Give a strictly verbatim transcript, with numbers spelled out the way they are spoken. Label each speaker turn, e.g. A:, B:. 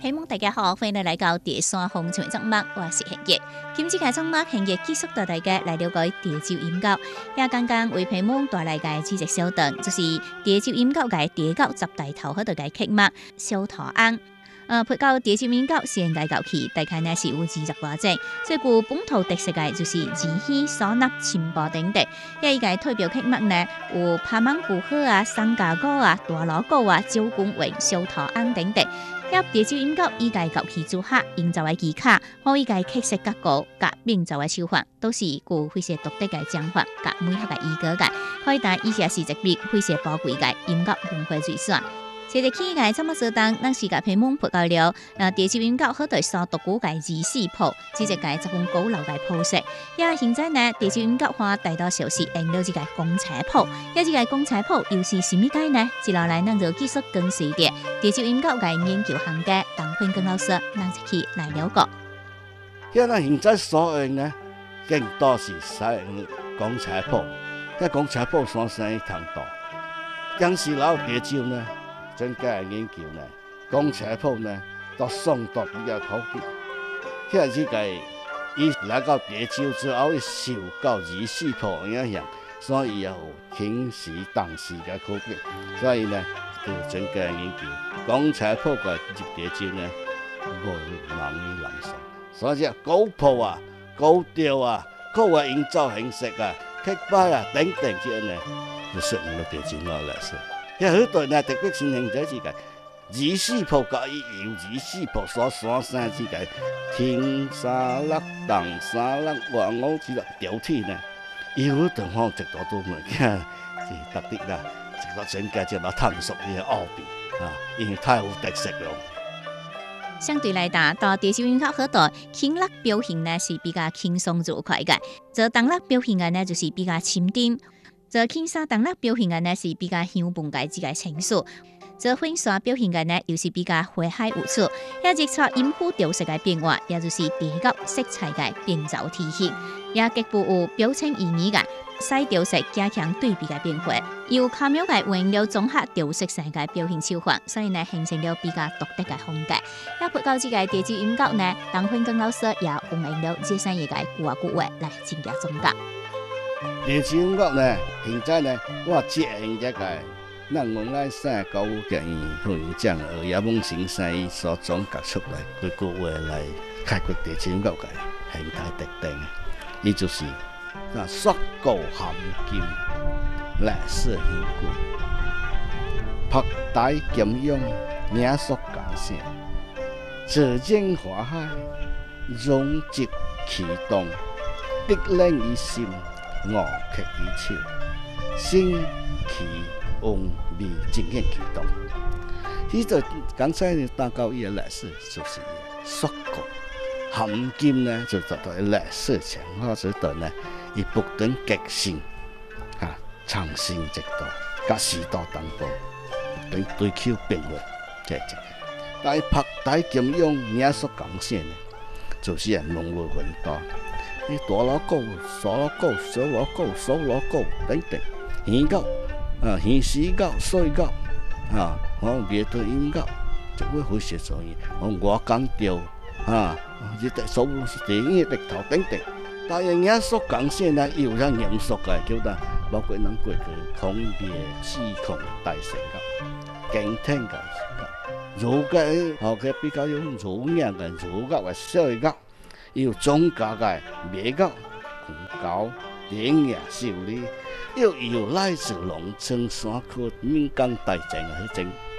A: 希望大家好，欢迎来到第三风吹节目，我是贤杰。今次嘅节目，贤杰继续带大家来了解地州音乐，也刚刚为屏幕带来嘅几只小段，就是地州音乐嘅第九十大头嗰度嘅曲目《小桃翁》。呃，配到地州音樂先介教起，大概呢是有二十多種。最具本土特色嘅就是兒戲、嗩吶、清波等等。一個代表曲目呢有拍芒古賀啊、三家歌啊、大鑼鼓啊、周公榮、小桃翁等等。一地州音樂依個教起組合，營造嘅技巧，可以個曲式結構、甲並奏嘅手法，都是具非常獨特嘅講法，甲每一個意歌嘅，可以帶以下是一筆非常寶貴嘅音樂文化遺產。接着起嘅節目相當，咱是個屏幕播到了，呃，地州音樂好對所獨古嘅二四譜，只只個十分古老嘅譜式。也現在呢，地州音樂化大多數是用到這個公車譜，一這個公車譜又是什麼解呢？接落來咱就繼續跟隨啲地州音樂嘅研究行家鄧坤根老師，咱一起來了解。
B: 因為現在所用呢，更多是使用公車譜，因為公車譜所使通多，當時老地州呢。專家嘅研究呢，公車譜呢，都相當比較普及。因為呢個伊來到地州之後，伊受到二四譜影響，所以有輕時當時嘅區別。所以呢，就專家嘅研究，公車譜嘅入地州呢，無容易難受。所以高譜啊、高調啊、高嘅營造形式啊、曲牌啊等等之類呢，就適應到地州我來說。因為好多呢，特別先行者之個二四譜甲伊用二四譜所選生之個天沙粒、東沙粒、黃澳之個調體呢，伊好多方直到都物件是特別啦，直到專家就來探索呢個奧秘啊，因為太有特色了。
A: 相對來講，到地州音樂好多輕樂表現呢是比較輕鬆愉快嘅，做動樂表現嘅呢就是比較沉澱。做輕沙動樂表現嘅呢是比較香檳嘅自嘅情緒，做混刷表現嘅呢又是比較詼諧有趣，也即係音符調色嘅變化，也就是地角色彩嘅變奏體現，也極富有表情意義嘅使調色加強對比嘅變化，由巧妙嘅運用綜合調色上嘅表現手法，所以呢形成了比較獨特嘅風格。也配到這個地州音樂呢，鄧坤根老師也運用了這三個古話古話來進行總結。
B: 地州音樂呢，現在呢，我接應這個，咱原來三高嘅會長而也夢先生所總結出來，佢個話來開掘地州音樂嘅形態特定，伊就是啊，摔高含金，來色顯貴，拍帶金用，名宿感性，自然華海，容積啟動，滴冷於心。樂曲於手，星氣旺味正顯啟動。呢個剛才大教伊嘅歷史就是摔角含金呢，就做到歷史情況之度呢，伊不斷革新，啊，創新直到甲時代同步，不斷追求變化，即係這個。但係拍帶金用名宿講線呢，就是係濃郁混搭。啲大鑼鼓、小鑼鼓、小鑼鼓、小鑼鼓等等，弦樂啊、弦絲樂、水樂啊，可能樂隊音樂，就會好些作業，可能外港調啊，啲特殊電影的頭等等。但係人所講些呢，有人嚴肅嘅，叫做包括咱過去孔廟、四孔大神樂、敬天嘅樂，儒嘅學嘅比較有儒雅嘅儒樂嘅小樂。有宗教嘅美樂、古教、典雅秀麗，又有來自農村山區閩江大鎮嘅迄種